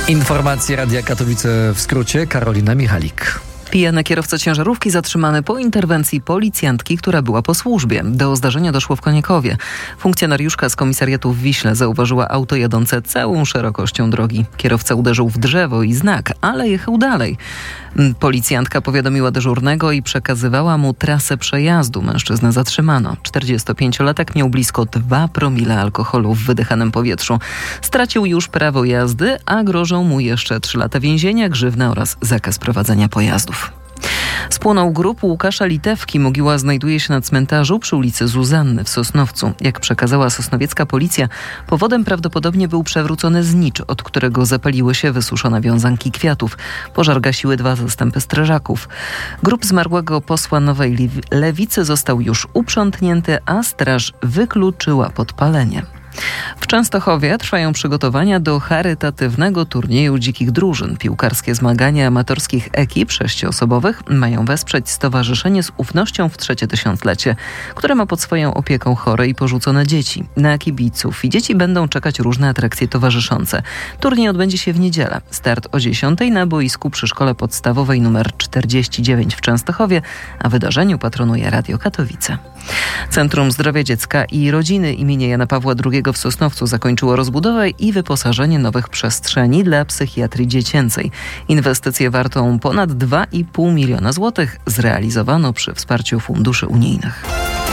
Informacje Radia Katowice w skrócie. Karolina Michalik. Pijany kierowca ciężarówki zatrzymany po interwencji policjantki, która była po służbie. Do zdarzenia doszło w Koniekowie. Funkcjonariuszka z komisariatu w Wiśle zauważyła auto jadące całą szerokością drogi. Kierowca uderzył w drzewo i znak, ale jechał dalej. Policjantka powiadomiła dyżurnego i przekazywała mu trasę przejazdu. Mężczyznę zatrzymano. 45-latek miał blisko 2 promile alkoholu w wydychanym powietrzu. Stracił już prawo jazdy, a grożą mu jeszcze 3 lata więzienia, grzywna oraz zakaz prowadzenia pojazdów. Spłonął grób Łukasza Litewki. Mogiła znajduje się na cmentarzu przy ulicy Zuzanny w Sosnowcu. Jak przekazała sosnowiecka policja, powodem prawdopodobnie był przewrócony znicz, od którego zapaliły się wysuszone wiązanki kwiatów. Pożar gasiły 2 zastępy strażaków. Grób zmarłego posła Nowej Lewicy został już uprzątnięty, a straż wykluczyła podpalenie. W Częstochowie trwają przygotowania do charytatywnego turnieju dzikich drużyn. Piłkarskie zmagania amatorskich ekip 6-osobowych mają wesprzeć Stowarzyszenie z Ufnością w 3. tysiąclecie, które ma pod swoją opieką chore i porzucone dzieci. Na kibiców i dzieci będą czekać różne atrakcje towarzyszące. Turniej odbędzie się w niedzielę. Start o 10:00 na boisku przy Szkole Podstawowej nr 49 w Częstochowie, a wydarzeniu patronuje Radio Katowice. Centrum Zdrowia Dziecka i Rodziny imienia Jana Pawła II w Sosnowcu zakończyło rozbudowę i wyposażenie nowych przestrzeni dla psychiatrii dziecięcej. Inwestycję wartą ponad 2,5 miliona złotych zrealizowano przy wsparciu funduszy unijnych.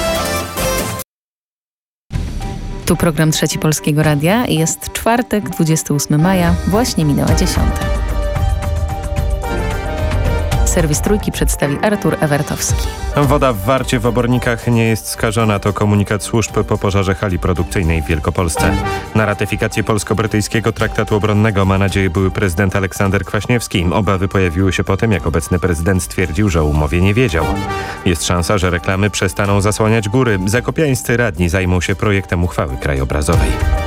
Tu program Trzeci Polskiego Radia. Jest czwartek, 28 maja. Właśnie minęła 10:00. Serwis Trójki przedstawi Artur Ewertowski. Woda w Warcie w Obornikach nie jest skażona. To komunikat służb po pożarze hali produkcyjnej w Wielkopolsce. Na ratyfikację polsko-brytyjskiego traktatu obronnego ma nadzieję były prezydent Aleksander Kwaśniewski. Obawy pojawiły się po tym, jak obecny prezydent stwierdził, że o umowie nie wiedział. Jest szansa, że reklamy przestaną zasłaniać góry. Zakopiańscy radni zajmą się projektem uchwały krajobrazowej.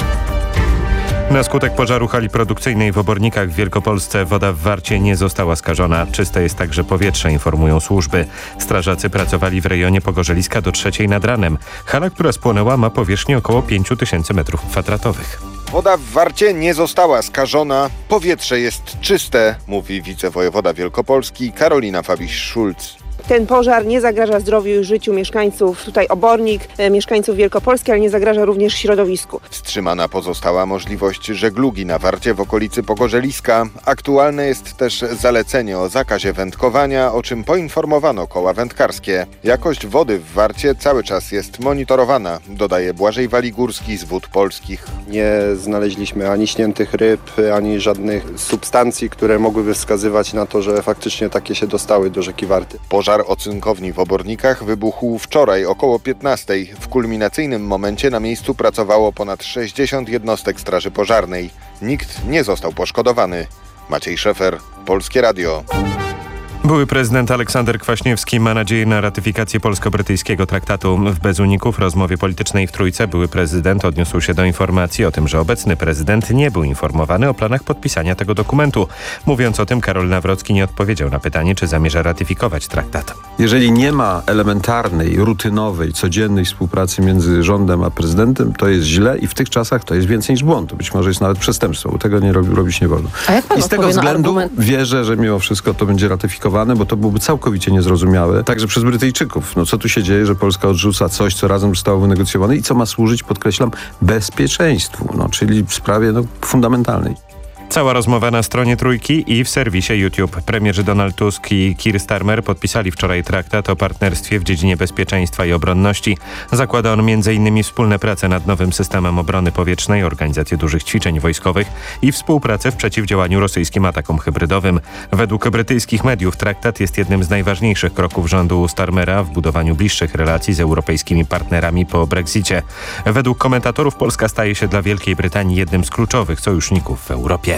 Na skutek pożaru hali produkcyjnej w Obornikach w Wielkopolsce woda w Warcie nie została skażona. Czyste jest także powietrze, informują służby. Strażacy pracowali w rejonie Pogorzeliska do 3:00 nad ranem. Hala, która spłonęła, ma powierzchnię około 5000 m2. Woda w Warcie nie została skażona. Powietrze jest czyste, mówi wicewojewoda Wielkopolski Karolina Fabiś-Szulc. Ten pożar nie zagraża zdrowiu i życiu mieszkańców tutaj Obornik, mieszkańców Wielkopolski, ale nie zagraża również środowisku. Wstrzymana pozostała możliwość żeglugi na Warcie w okolicy Pogorzeliska. Aktualne jest też zalecenie o zakazie wędkowania, o czym poinformowano koła wędkarskie. Jakość wody w Warcie cały czas jest monitorowana, dodaje Błażej Waligórski z Wód Polskich. Nie znaleźliśmy ani śniętych ryb, ani żadnych substancji, które mogłyby wskazywać na to, że faktycznie takie się dostały do rzeki Warty. Pożar ocynkowni w Obornikach wybuchł wczoraj około 15:00. W kulminacyjnym momencie na miejscu pracowało ponad 60 jednostek straży pożarnej. Nikt nie został poszkodowany. Maciej Szefer, Polskie Radio. Były prezydent Aleksander Kwaśniewski ma nadzieję na ratyfikację polsko-brytyjskiego traktatu. W Bez uników rozmowie politycznej w Trójce były prezydent odniósł się do informacji o tym, że obecny prezydent nie był informowany o planach podpisania tego dokumentu. Mówiąc o tym, Karol Nawrocki nie odpowiedział na pytanie, czy zamierza ratyfikować traktat. Jeżeli nie ma elementarnej, rutynowej, codziennej współpracy między rządem a prezydentem, to jest źle i w tych czasach to jest więcej niż błąd. Być może jest nawet przestępstwo, bo tego nie robić nie wolno. A jak pan I z tego względu argument... wierzę, że mimo wszystko to będzie ratyfikowane, bo to byłoby całkowicie niezrozumiałe, także przez Brytyjczyków. No co tu się dzieje, że Polska odrzuca coś, co razem zostało wynegocjowane i co ma służyć, podkreślam, bezpieczeństwu, czyli w sprawie fundamentalnej. Cała rozmowa na stronie Trójki i w serwisie YouTube. Premierzy Donald Tusk i Keir Starmer podpisali wczoraj traktat o partnerstwie w dziedzinie bezpieczeństwa i obronności. Zakłada on m.in. wspólne prace nad nowym systemem obrony powietrznej, organizację dużych ćwiczeń wojskowych i współpracę w przeciwdziałaniu rosyjskim atakom hybrydowym. Według brytyjskich mediów traktat jest jednym z najważniejszych kroków rządu Starmera w budowaniu bliższych relacji z europejskimi partnerami po Brexicie. Według komentatorów Polska staje się dla Wielkiej Brytanii jednym z kluczowych sojuszników w Europie.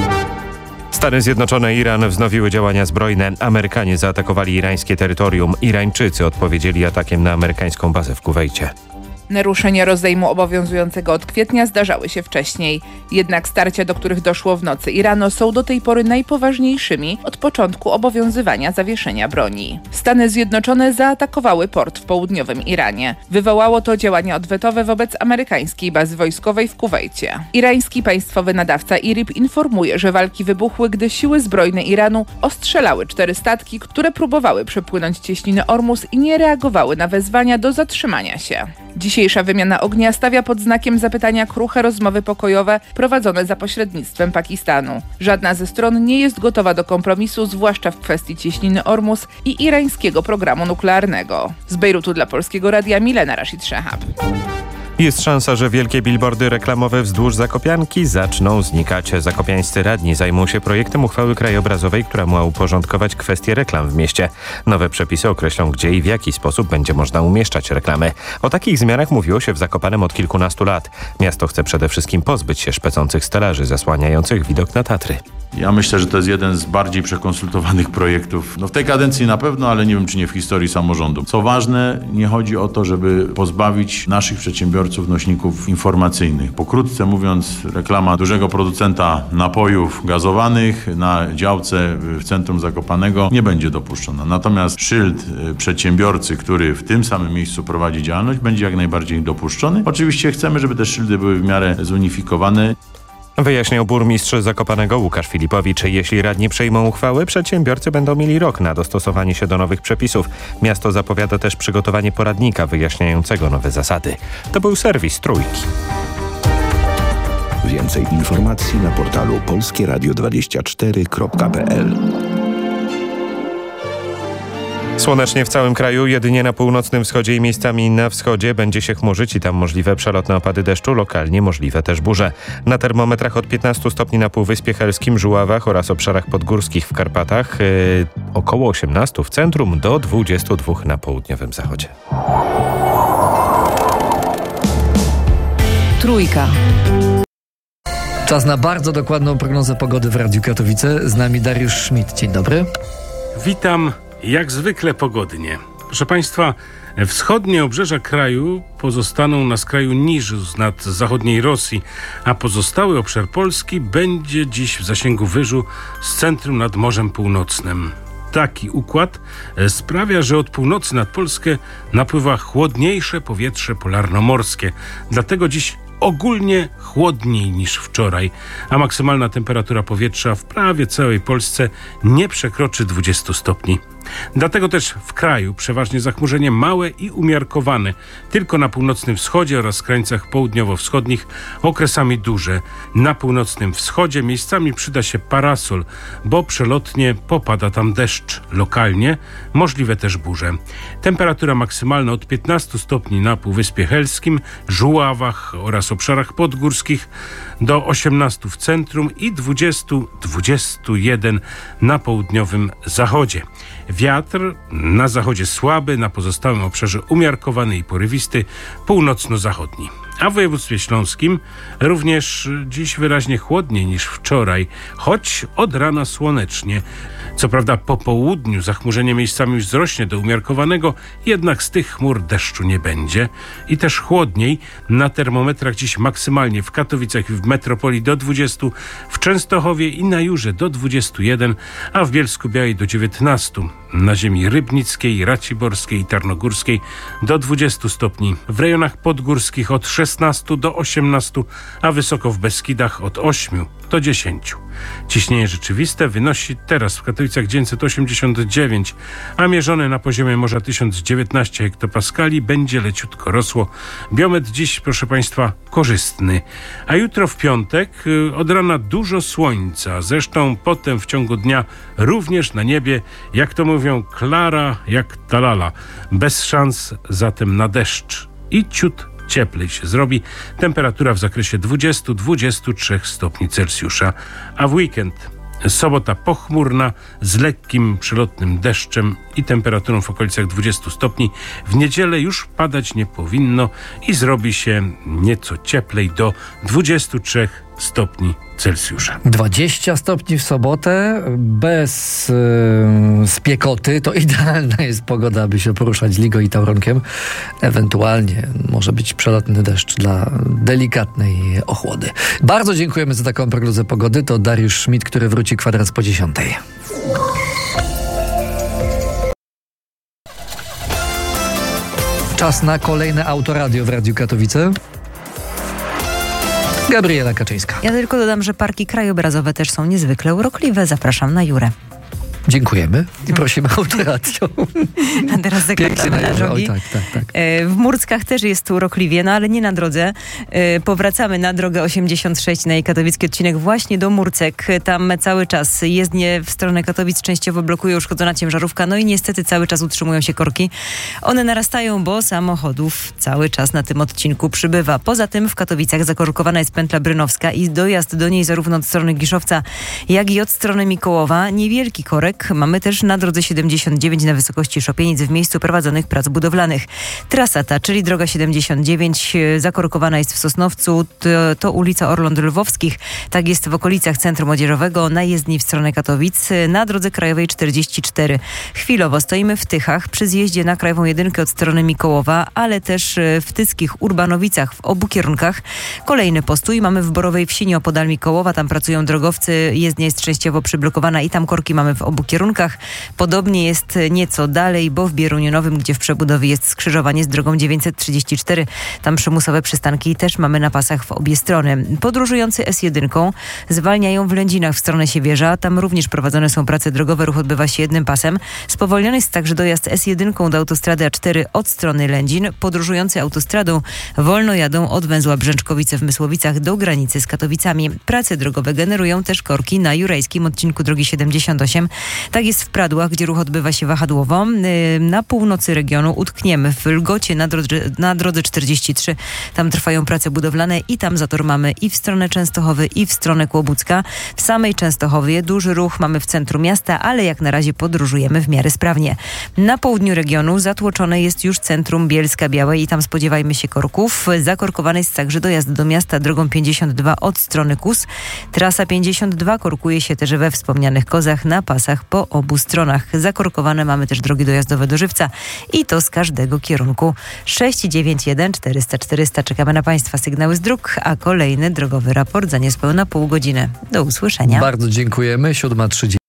Stany Zjednoczone i Iran wznowiły działania zbrojne. Amerykanie zaatakowali irańskie terytorium. Irańczycy odpowiedzieli atakiem na amerykańską bazę w Kuwejcie. Naruszenia rozejmu obowiązującego od kwietnia zdarzały się wcześniej. Jednak starcia, do których doszło w nocy i rano, są do tej pory najpoważniejszymi od początku obowiązywania zawieszenia broni. Stany Zjednoczone zaatakowały port w południowym Iranie. Wywołało to działania odwetowe wobec amerykańskiej bazy wojskowej w Kuwejcie. Irański państwowy nadawca IRIB informuje, że walki wybuchły, gdy siły zbrojne Iranu ostrzelały 4 statki, które próbowały przepłynąć cieśninę Ormus i nie reagowały na wezwania do zatrzymania się. Dzisiejsza wymiana ognia stawia pod znakiem zapytania kruche rozmowy pokojowe prowadzone za pośrednictwem Pakistanu. Żadna ze stron nie jest gotowa do kompromisu, zwłaszcza w kwestii cieśniny Ormus i irańskiego programu nuklearnego. Z Bejrutu dla Polskiego Radia Milena Rashid Szehab. Jest szansa, że wielkie billboardy reklamowe wzdłuż Zakopianki zaczną znikać. Zakopiańscy radni zajmą się projektem uchwały krajobrazowej, która ma uporządkować kwestie reklam w mieście. Nowe przepisy określą, gdzie i w jaki sposób będzie można umieszczać reklamy. O takich zmianach mówiło się w Zakopanem od kilkunastu lat. Miasto chce przede wszystkim pozbyć się szpecących stelaży zasłaniających widok na Tatry. Ja myślę, że to jest jeden z bardziej przekonsultowanych projektów. W tej kadencji na pewno, ale nie wiem, czy nie w historii samorządu. Co ważne, nie chodzi o to, żeby pozbawić naszych przedsiębiorców nośników informacyjnych. Pokrótce mówiąc, reklama dużego producenta napojów gazowanych na działce w centrum Zakopanego nie będzie dopuszczona. Natomiast szyld przedsiębiorcy, który w tym samym miejscu prowadzi działalność, będzie jak najbardziej dopuszczony. Oczywiście chcemy, żeby te szyldy były w miarę zunifikowane. Wyjaśniał burmistrz Zakopanego Łukasz Filipowicz. Jeśli radni przejmą uchwały, przedsiębiorcy będą mieli rok na dostosowanie się do nowych przepisów. Miasto zapowiada też przygotowanie poradnika wyjaśniającego nowe zasady. To był serwis Trójki. Więcej informacji na portalu polskieradio24.pl. Słonecznie w całym kraju, jedynie na północnym wschodzie i miejscami na wschodzie będzie się chmurzyć i tam możliwe przelotne opady deszczu, lokalnie możliwe też burze. Na termometrach od 15 stopni na Półwyspie Helskim, Żuławach oraz obszarach podgórskich w Karpatach, około 18 w centrum do 22 na południowym zachodzie. Trójka. Czas na bardzo dokładną prognozę pogody w Radiu Katowice. Z nami Dariusz Schmidt. Dzień dobry. Witam. Jak zwykle pogodnie. Proszę Państwa, wschodnie obrzeża kraju pozostaną na skraju niżu nad zachodniej Rosji, a pozostały obszar Polski będzie dziś w zasięgu wyżu z centrum nad Morzem Północnym. Taki układ sprawia, że od północy nad Polskę napływa chłodniejsze powietrze polarnomorskie. Dlatego dziś ogólnie chłodniej niż wczoraj, a maksymalna temperatura powietrza w prawie całej Polsce nie przekroczy 20 stopni. Dlatego też w kraju przeważnie zachmurzenie małe i umiarkowane. Tylko na północnym wschodzie oraz krańcach południowo-wschodnich okresami duże. Na północnym wschodzie miejscami przyda się parasol, bo przelotnie popada tam deszcz. Lokalnie możliwe też burze. Temperatura maksymalna od 15 stopni na Półwyspie Helskim, Żuławach oraz obszarach podgórskich do 18 w centrum i 20-21 na południowym zachodzie. Wiatr na zachodzie słaby, na pozostałym obszarze umiarkowany i porywisty, północno-zachodni. A w województwie śląskim również dziś wyraźnie chłodniej niż wczoraj, choć od rana słonecznie. Co prawda po południu zachmurzenie miejscami już wzrośnie do umiarkowanego, jednak z tych chmur deszczu nie będzie. I też chłodniej, na termometrach dziś maksymalnie w Katowicach i w metropolii do 20, w Częstochowie i na Jurze do 21, a w Bielsku-Białej do 19. Na ziemi rybnickiej, raciborskiej i tarnogórskiej do 20 stopni. W rejonach podgórskich od 16 do 18, a wysoko w Beskidach od 8 do 10. Ciśnienie rzeczywiste wynosi teraz w Katowicach 989, a mierzone na poziomie morza 1019 hektopaskali będzie leciutko rosło. Biometr dziś, proszę Państwa, korzystny. A jutro w piątek od rana dużo słońca, zresztą potem w ciągu dnia również na niebie, jak to mówią, klara jak talala. Bez szans zatem na deszcz i ciut cieplej się zrobi. Temperatura w zakresie 20-23 stopni Celsjusza. A w weekend sobota pochmurna z lekkim przelotnym deszczem i temperaturą w okolicach 20 stopni. W niedzielę już padać nie powinno i zrobi się nieco cieplej do stopni Celsjusza. 20 stopni w sobotę, bez spiekoty. To idealna jest pogoda, aby się poruszać Ligą i Tauronkiem. Ewentualnie może być przelotny deszcz dla delikatnej ochłody. Bardzo dziękujemy za taką prognozę pogody. To Dariusz Schmidt, który wróci kwadrans po 10. Czas na kolejne Autoradio w Radiu Katowice. Gabriela Kaczyńska. Ja tylko dodam, że parki krajobrazowe też są niezwykle urokliwe. Zapraszam na Jurę. Dziękujemy i prosimy Autoradio. A teraz zakręcamy na drogi. Oj, tak. W Murckach też jest urokliwie, no ale nie na drodze. Powracamy na drogę 86 na jej katowicki odcinek właśnie do Murcek. Tam cały czas jezdnie w stronę Katowic częściowo blokuje uszkodzona ciężarówka, no i niestety cały czas utrzymują się korki. One narastają, bo samochodów cały czas na tym odcinku przybywa. Poza tym w Katowicach zakorkowana jest pętla brynowska i dojazd do niej zarówno od strony Giszowca, jak i od strony Mikołowa. Niewielki korek mamy też na drodze 79 na wysokości Szopienic w miejscu prowadzonych prac budowlanych. Trasa ta, czyli droga 79, zakorkowana jest w Sosnowcu, to ulica Orląt Lwowskich. Tak jest w okolicach Centrum Młodzieżowego, na jezdni w stronę Katowic, na drodze krajowej 44. Chwilowo stoimy w Tychach przy zjeździe na krajową 1 od strony Mikołowa, ale też w Tyckich Urbanowicach w obu kierunkach. Kolejny postój mamy w Borowej Wsi nieopodal Mikołowa, tam pracują drogowcy, jezdnia jest częściowo przyblokowana i tam korki mamy w obu kierunkach. Podobnie jest nieco dalej, bo w Bieruniu Nowym, gdzie w przebudowie jest skrzyżowanie z drogą 934, tam przymusowe przystanki też mamy na pasach w obie strony. Podróżujący S1 zwalniają w Lędzinach w stronę Siewierza. Tam również prowadzone są prace drogowe, ruch odbywa się jednym pasem. Spowolniony jest także dojazd S1 do autostrady A4 od strony Lędzin. Podróżujący autostradą wolno jadą od węzła Brzęczkowice w Mysłowicach do granicy z Katowicami. Prace drogowe generują też korki na jurajskim odcinku drogi 78. Tak jest w Pradłach, gdzie ruch odbywa się wahadłowo. Na północy regionu utkniemy w Lgocie na drodze 43. Tam trwają prace budowlane i tam zator mamy i w stronę Częstochowy, i w stronę Kłobucka. W samej Częstochowie duży ruch mamy w centrum miasta, ale jak na razie podróżujemy w miarę sprawnie. Na południu regionu zatłoczone jest już centrum Bielska-Białej i tam spodziewajmy się korków. Zakorkowany jest także dojazd do miasta drogą 52 od strony Kus. Trasa 52 korkuje się też we wspomnianych Kozach na pasach po obu stronach. Zakorkowane mamy też drogi dojazdowe do Żywca i to z każdego kierunku. 691 400 400. Czekamy na Państwa sygnały z dróg, a kolejny drogowy raport za niespełna pół godziny. Do usłyszenia. Bardzo dziękujemy. 7:30.